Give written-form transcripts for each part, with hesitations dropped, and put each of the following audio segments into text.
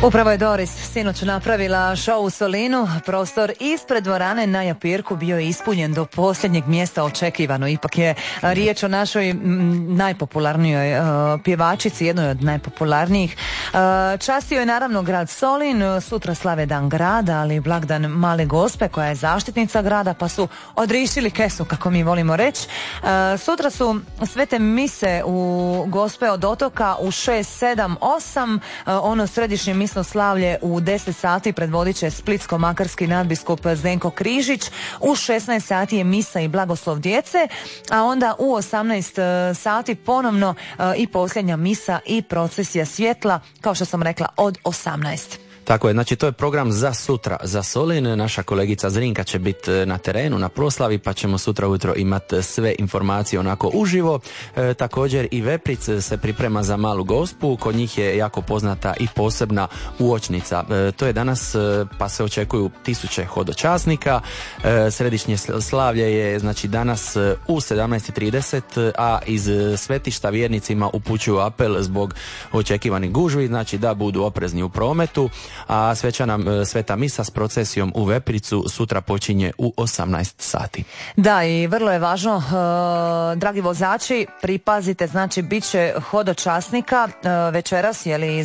Upravo je Doris sinoć napravila show u Solinu. Prostor ispred dvorane na Japirku bio je ispunjen do posljednjeg mjesta očekivano. Ipak je riječ o našoj najpopularnijoj pjevačici, jednoj od najpopularnijih. Častio je naravno grad Solin, sutra slave dan grada, ali blagdan Male Gospe koja je zaštitnica grada, pa su odrišili kesu, kako mi volimo reći. Sutra su svete mise u Gospe od otoka u 6, 7, 8, ono središnje misno slavlje u 10 sati predvodit će splitsko-makarski nadbiskup Zdenko Križić, u 16 sati je misa i blagoslov djece, a onda u 18 sati ponovno i posljednja misa i procesija svjetla, kao što sam rekla, od 18. Tako je, znači to je program za sutra, za Solin. Naša kolegica Zrinka će biti na terenu, na proslavi, pa ćemo sutra ujutro imati sve informacije onako uživo. Također i Vepric se priprema za Malu Gospu, kod njih je jako poznata i posebna uočnica. To je danas, pa se očekuju 1000 hodočasnika. Središnje slavlje je znači danas u 17:30, a iz svetišta vjernicima upućuju apel zbog očekivanih gužvi, znači da budu oprezni u prometu. A sveta misa s procesijom u Vepricu sutra počinje u 18 sati. Da, i vrlo je važno, dragi vozači, pripazite, znači bit će hodočasnika večeras, jeli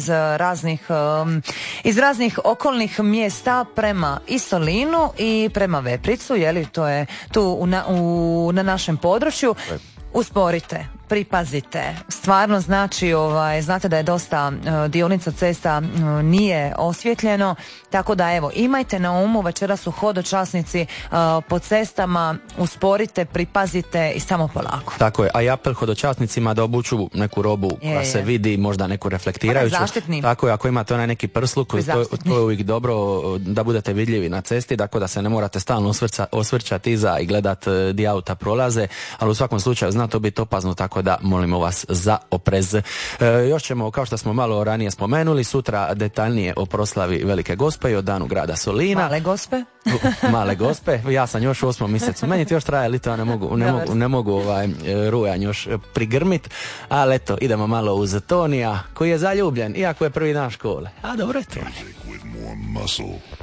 iz raznih okolnih mjesta prema i Solinu i prema Vepricu, jeli to je tu na našem području. Usporite, pripazite, stvarno znači znate da je dosta dionica cesta nije osvjetljeno, tako da evo imajte na umu, večeras su hodočasnici po cestama, usporite, pripazite i samo polako. Tako je, a i apel hodočasnicima da obuču neku robu koja se vidi, možda neku reflektirajuću. Zaštitni. Tako je, ako imate onaj neki prsluk, to je uvijek dobro da budete vidljivi na cesti, tako da se ne morate stalno osvrćati iza i gledati di auta prolaze, ali u svakom slučaju zna to biti opasno, tako da molimo vas za oprez. Još ćemo, kao što smo malo ranije spomenuli, sutra detaljnije o proslavi Velike Gospe i o danu grada Solina. Male Gospe? Male Gospe, ja sam još u 8. mjesecu. Meni ti još traje lito, ne mogu rujan još prigrmit, ali eto, idemo malo uz Tonija, koji je zaljubljen, iako je prvi dan škole. A dobro je Toni.